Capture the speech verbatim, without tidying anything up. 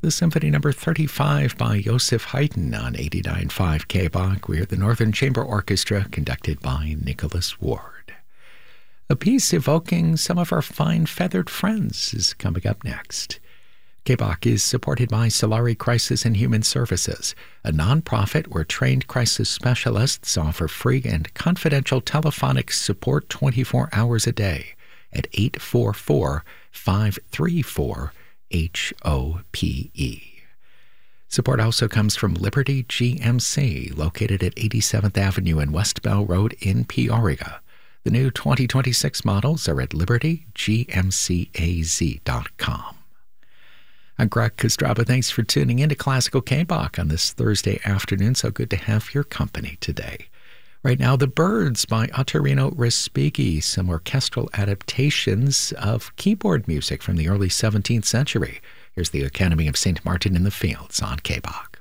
The Symphony Number thirty-five by Joseph Haydn on eighty-nine point five K B O C. We're the Northern Chamber Orchestra, conducted by Nicholas Ward. A piece evoking some of our fine feathered friends is coming up next. K B O C is supported by Solari Crisis and Human Services, a nonprofit where trained crisis specialists offer free and confidential telephonic support twenty-four hours a day at eight four four, five three four, H O P E. Support also comes from Liberty G M C, located at eighty-seventh Avenue and West Bell Road in Peoria. The new twenty twenty-six models are at liberty g m c a z dot com. I'm Greg Kostraba. Thanks for tuning in to Classical K B O C on this Thursday afternoon. So good to have your company today. Right now, The Birds by Ottorino Respighi, some orchestral adaptations of keyboard music from the early seventeenth century. Here's the Academy of Saint Martin in the Fields on K B O C.